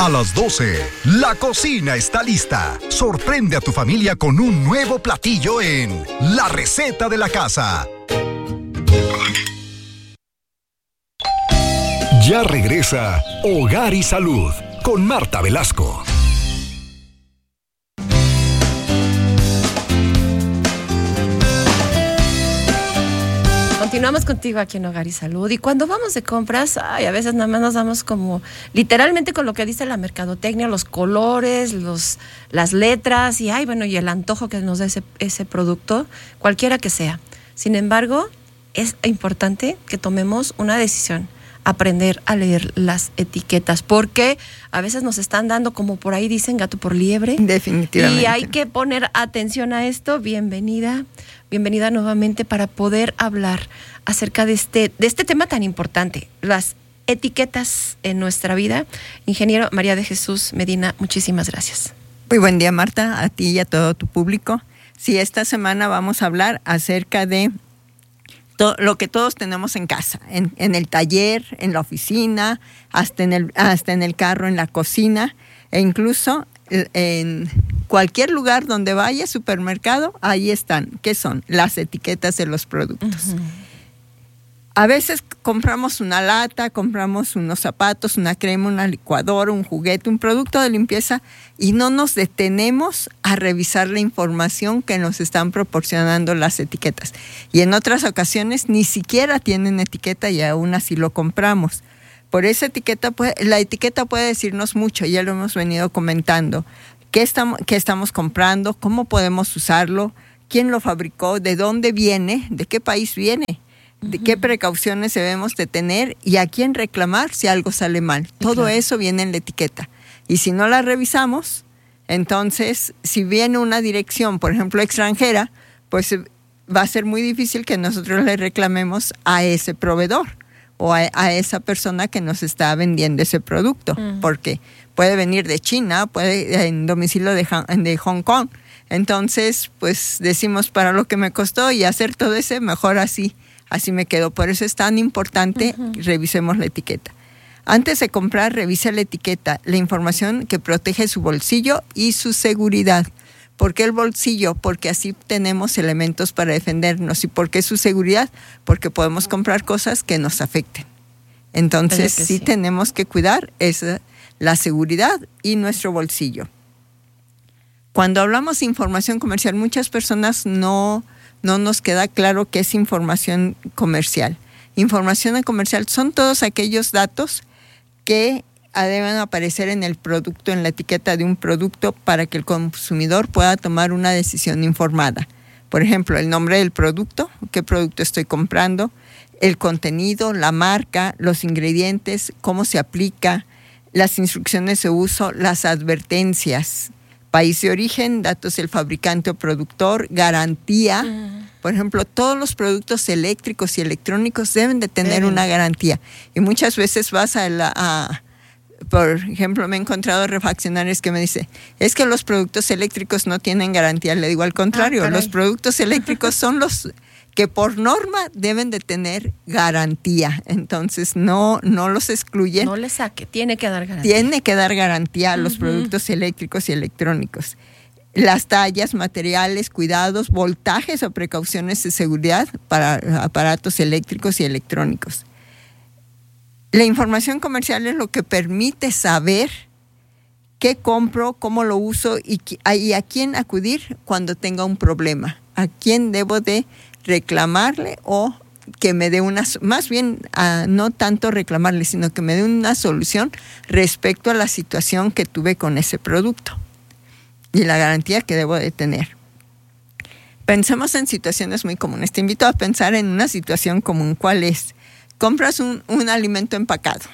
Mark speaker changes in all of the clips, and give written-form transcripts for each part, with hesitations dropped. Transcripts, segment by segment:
Speaker 1: A las 12, la cocina está lista. Sorprende a tu familia con un nuevo platillo en La Receta de la Casa. Ya regresa Hogar y Salud con Marta Velasco.
Speaker 2: Continuamos contigo aquí en Hogar y Salud. Y cuando vamos de compras, a veces nada más nos damos como literalmente con lo que dice la mercadotecnia, los colores, las letras y y el antojo que nos da ese producto, cualquiera que sea. Sin embargo, es importante que tomemos una decisión, aprender a leer las etiquetas, porque a veces nos están dando, como por ahí dicen, gato por liebre.
Speaker 3: Definitivamente.
Speaker 2: Y hay que poner atención a esto. Bienvenida nuevamente para poder hablar acerca de este tema tan importante, las etiquetas en nuestra vida. Ingeniero María de Jesús Medina, muchísimas gracias.
Speaker 3: Muy buen día, Marta, a ti y a todo tu público. Sí, esta semana vamos a hablar acerca de lo que todos tenemos en casa, en el taller, en la oficina, hasta en el carro, en la cocina, e incluso en cualquier lugar donde vaya, supermercado, ahí están. ¿Qué son? Las etiquetas de los productos. Uh-huh. A veces compramos una lata, compramos unos zapatos, una crema, una licuadora, un juguete, un producto de limpieza y no nos detenemos a revisar la información que nos están proporcionando las etiquetas. Y en otras ocasiones ni siquiera tienen etiqueta y aún así lo compramos. Por esa etiqueta, la etiqueta puede decirnos mucho, ya lo hemos venido comentando. ¿Qué estamos comprando? ¿Cómo podemos usarlo? ¿Quién lo fabricó? ¿De dónde viene? ¿De qué país viene? ¿De qué precauciones debemos de tener? ¿Y a quién reclamar si algo sale mal? Todo eso viene en la etiqueta. Y si no la revisamos, entonces, si viene una dirección, por ejemplo, extranjera, pues va a ser muy difícil que nosotros le reclamemos a ese proveedor o a esa persona que nos está vendiendo ese producto, porque puede venir de China, puede en domicilio de Hong Kong. Entonces, pues decimos, para lo que me costó y hacer todo ese, mejor así me quedo. Por eso es tan importante que revisemos la etiqueta. Antes de comprar, revise la etiqueta, la información que protege su bolsillo y su seguridad. ¿Por qué el bolsillo? Porque así tenemos elementos para defendernos. ¿Y por qué su seguridad? Porque podemos comprar cosas que nos afecten. Entonces, sí tenemos que cuidar la seguridad y nuestro bolsillo. Cuando hablamos de información comercial, muchas personas no nos queda claro qué es información comercial. Información comercial son todos aquellos datos que deben aparecer en el producto, en la etiqueta de un producto, para que el consumidor pueda tomar una decisión informada. Por ejemplo, el nombre del producto, qué producto estoy comprando, el contenido, la marca, los ingredientes, cómo se aplica, las instrucciones de uso, las advertencias, país de origen, datos del fabricante o productor, garantía. Por ejemplo, todos los productos eléctricos y electrónicos deben de tener una garantía. Y muchas veces vas por ejemplo, me he encontrado refaccionarios que me dicen, es que los productos eléctricos no tienen garantía. Le digo, al contrario, los productos eléctricos son los que por norma deben de tener garantía. Entonces, no los excluyen.
Speaker 2: No le saque, tiene que dar garantía.
Speaker 3: Tiene que dar garantía a los productos eléctricos y electrónicos. Las tallas, materiales, cuidados, voltajes o precauciones de seguridad para aparatos eléctricos y electrónicos. La información comercial es lo que permite saber qué compro, cómo lo uso y a quién acudir cuando tenga un problema. A quién debo de reclamarle o que me dé más bien no tanto reclamarle, sino que me dé una solución respecto a la situación que tuve con ese producto y la garantía que debo de tener. Pensemos en situaciones muy comunes. Te invito a pensar en una situación común. ¿Cuál es? Compras un alimento empacado.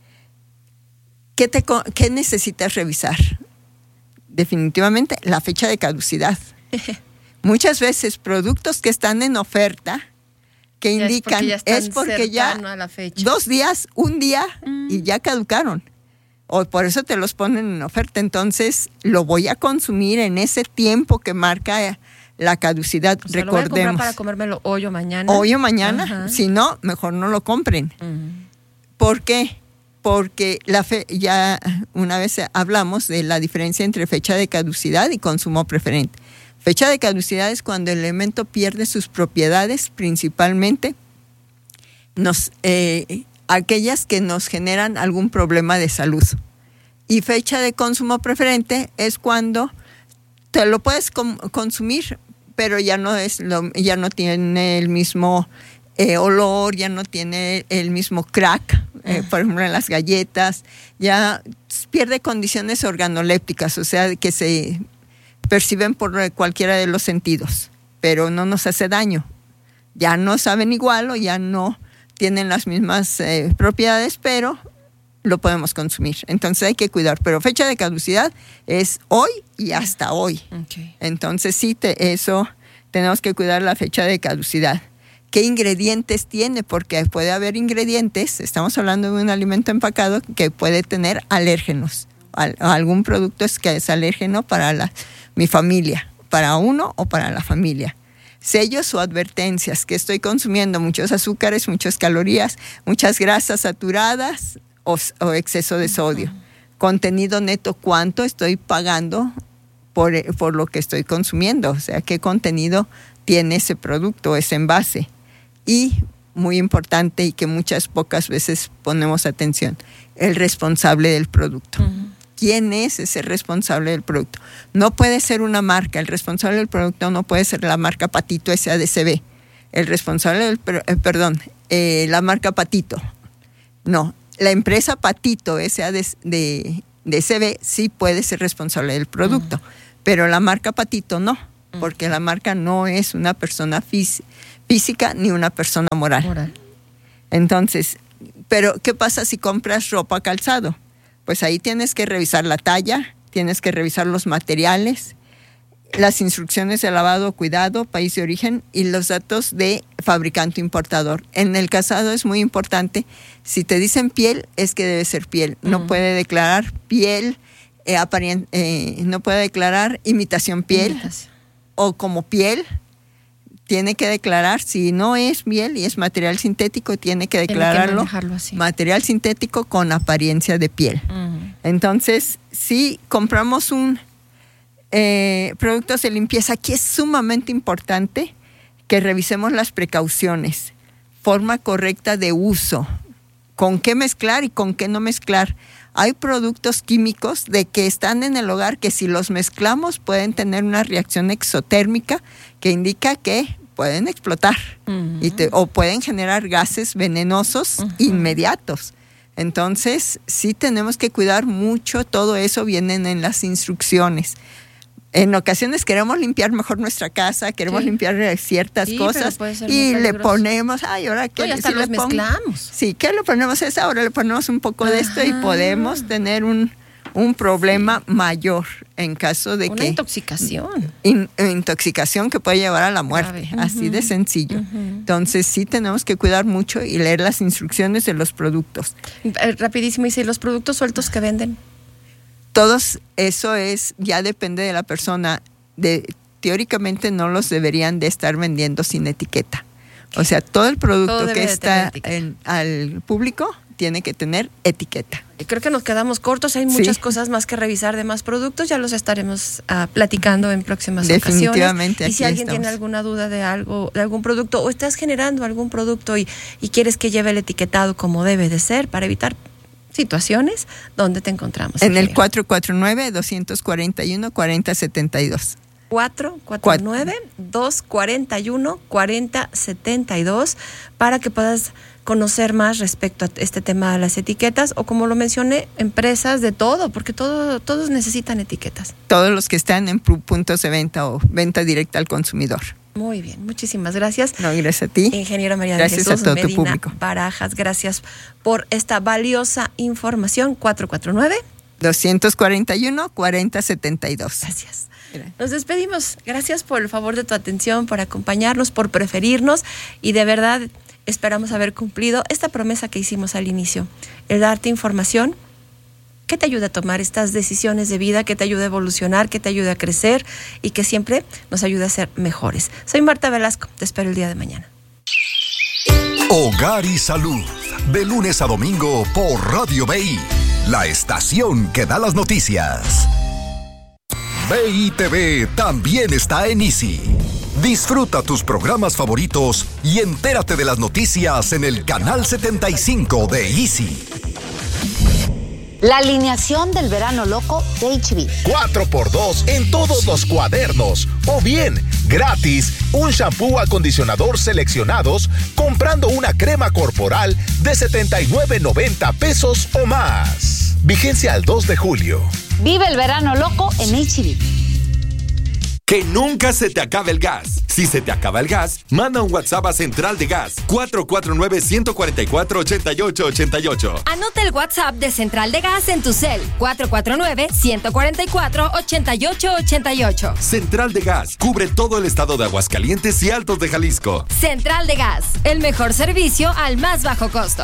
Speaker 3: ¿Qué necesitas revisar? Definitivamente la fecha de caducidad. Muchas veces productos que están en oferta, que indican, es porque ya
Speaker 2: a la fecha.
Speaker 3: 2 días, 1 día y ya caducaron. O por eso te los ponen en oferta. Entonces lo voy a consumir en ese tiempo que marca la caducidad.
Speaker 2: O sea,
Speaker 3: recordemos.
Speaker 2: Lo voy a comprar para comérmelo hoy o mañana.
Speaker 3: Hoy o mañana. Si no, mejor no lo compren. ¿Por qué? porque ya una vez hablamos de la diferencia entre fecha de caducidad y consumo preferente. Fecha de caducidad es cuando el elemento pierde sus propiedades, principalmente aquellas que nos generan algún problema de salud. Y fecha de consumo preferente es cuando te lo puedes consumir, pero ya no tiene el mismo olor, ya no tiene el mismo crack, por ejemplo en las galletas, ya pierde condiciones organolépticas, o sea que se perciben por cualquiera de los sentidos, pero no nos hace daño. Ya no saben igual o ya no tienen las mismas propiedades, pero lo podemos consumir. Entonces hay que cuidar. Pero fecha de caducidad es hoy y hasta hoy. Okay. Entonces sí, eso tenemos que cuidar la fecha de caducidad. ¿Qué ingredientes tiene? Porque puede haber ingredientes, estamos hablando de un alimento empacado que puede tener alérgenos. Algún producto que es alérgeno para mi familia, para uno o para la familia. Sellos o advertencias, que estoy consumiendo muchos azúcares, muchas calorías, muchas grasas saturadas o exceso de sodio. Contenido neto, cuánto estoy pagando por lo que estoy consumiendo, o sea, qué contenido tiene ese producto, ese envase. Y muy importante y que pocas veces ponemos atención, el responsable del producto. ¿Quién es ese responsable del producto? No puede ser una marca. El responsable del producto no puede ser la marca Patito SADCB. El responsable la marca Patito. No, la empresa Patito SADCB sí puede ser responsable del producto, pero la marca Patito no, porque la marca no es una persona física ni una persona moral. Entonces, pero ¿qué pasa si compras ropa, calzado? Pues ahí tienes que revisar la talla, tienes que revisar los materiales, las instrucciones de lavado, cuidado, país de origen y los datos de fabricante importador. En el calzado es muy importante, si te dicen piel, es que debe ser piel. No puede declarar piel, no puede declarar imitación piel o como piel. Tiene que declarar, si no es miel y es material sintético, tiene que declararlo material sintético con apariencia de piel. Entonces, si compramos productos de limpieza, aquí es sumamente importante que revisemos las precauciones, forma correcta de uso, con qué mezclar y con qué no mezclar. Hay productos químicos que están en el hogar que si los mezclamos pueden tener una reacción exotérmica que indica que pueden explotar o pueden generar gases venenosos inmediatos. Entonces, sí tenemos que cuidar mucho, todo eso viene en las instrucciones. En ocasiones queremos limpiar mejor nuestra casa, queremos limpiar ciertas cosas y le ponemos, ahora que
Speaker 2: hasta los mezclamos.
Speaker 3: Sí, ¿qué le ponemos esa? Ahora le ponemos un poco de esto y podemos tener un problema mayor en caso de
Speaker 2: una intoxicación.
Speaker 3: Intoxicación que puede llevar a la muerte, así de sencillo. Entonces sí tenemos que cuidar mucho y leer las instrucciones de los productos.
Speaker 2: Rapidísimo, y si los productos sueltos que venden.
Speaker 3: Todos, eso ya depende de la persona. Teóricamente no los deberían de estar vendiendo sin etiqueta. O sea, todo el producto que está al público tiene que tener etiqueta.
Speaker 2: Creo que nos quedamos cortos, hay muchas cosas más que revisar de más productos, ya los estaremos platicando en próximas
Speaker 3: Definitivamente,
Speaker 2: ocasiones. Y si alguien tiene alguna duda de algún producto o estás generando algún producto y quieres que lleve el etiquetado como debe de ser para evitar situaciones, ¿dónde te encontramos?
Speaker 3: En el 449-241-4072.
Speaker 2: 449-241-4072 para que puedas conocer más respecto a este tema de las etiquetas o, como lo mencioné, empresas de todo, porque todos necesitan etiquetas.
Speaker 3: Todos los que están en puntos de venta o venta directa al consumidor.
Speaker 2: Muy bien, muchísimas gracias.
Speaker 3: No, gracias a ti.
Speaker 2: Ingeniero María de Jesús
Speaker 3: gracias a todo
Speaker 2: Medina
Speaker 3: tu público.
Speaker 2: Barajas, gracias por esta valiosa información.
Speaker 3: 449-241-4072.
Speaker 2: Gracias. Nos despedimos. Gracias por el favor de tu atención, por acompañarnos, por preferirnos y de verdad esperamos haber cumplido esta promesa que hicimos al inicio, el darte información que te ayude a tomar estas decisiones de vida, que te ayude a evolucionar, que te ayude a crecer y que siempre nos ayude a ser mejores. Soy Marta Velasco, te espero el día de mañana.
Speaker 1: Hogar y Salud, De lunes a domingo por Radio BI, la estación que da las noticias. BI TV también está en Easy. Disfruta tus programas favoritos y entérate de las noticias en el canal 75 de Easy.
Speaker 4: La alineación del verano loco de HB.
Speaker 5: 4x2 en todos los cuadernos. O bien, gratis, un shampoo acondicionador seleccionados comprando una crema corporal de $79.90 o más. Vigencia al 2 de julio.
Speaker 4: Vive el verano loco en HB.
Speaker 6: Que nunca se te acabe el gas. Si se te acaba el gas, manda un WhatsApp a Central de Gas 449-144-8888.
Speaker 7: Anota el WhatsApp de Central de Gas en tu cel 449-144-8888.
Speaker 6: Central de Gas cubre todo el estado de Aguascalientes y Altos de Jalisco.
Speaker 7: Central de Gas, el mejor servicio al más bajo costo.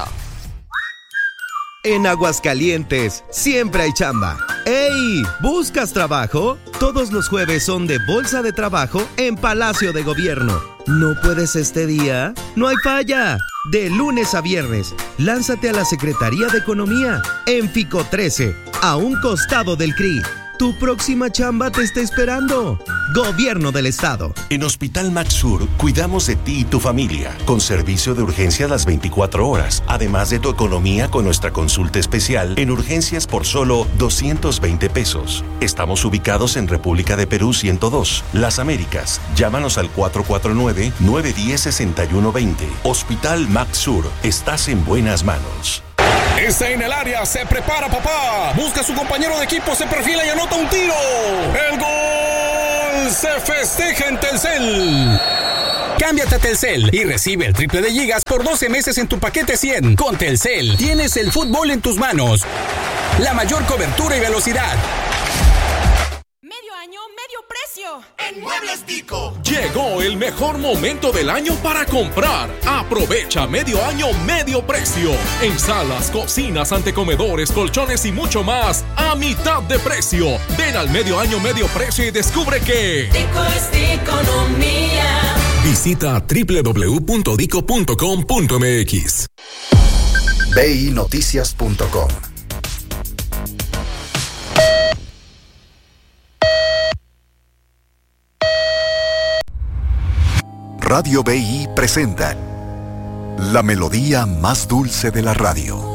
Speaker 8: En Aguascalientes siempre hay chamba. ¡Ey! ¿Buscas trabajo? Todos los jueves son de Bolsa de Trabajo en Palacio de Gobierno. ¿No puedes este día? ¡No hay falla! De lunes a viernes, lánzate a la Secretaría de Economía en Fico 13, a un costado del CRI. Tu próxima chamba te está esperando. Gobierno del Estado.
Speaker 9: En Hospital Maxur cuidamos de ti y tu familia, con servicio de urgencia las 24 horas, además de tu economía con nuestra consulta especial en urgencias por solo $220. Estamos ubicados en República de Perú 102, Las Américas. Llámanos al 449-910-6120. Hospital Maxur, estás en buenas manos.
Speaker 10: Está en el área, se prepara papá. Busca a su compañero de equipo, se perfila y anota un tiro. ¡El gol! Se festeja en Telcel. Cámbiate a Telcel y recibe el triple de gigas por 12 meses en tu paquete 100. Con Telcel tienes el fútbol en tus manos. La mayor cobertura y velocidad.
Speaker 11: Medio año, medio precio.
Speaker 12: En Muebles Tico.
Speaker 10: Llegó el mejor momento del año para comprar. Aprovecha medio año, medio precio. En salas, cocinas, antecomedores, colchones y mucho más a mitad de precio. Ven al medio año, medio precio y descubre que
Speaker 12: Tico es de economía.
Speaker 10: Visita www.dico.com.mx.
Speaker 1: BINoticias.com. Radio BI presenta la melodía más dulce de la radio.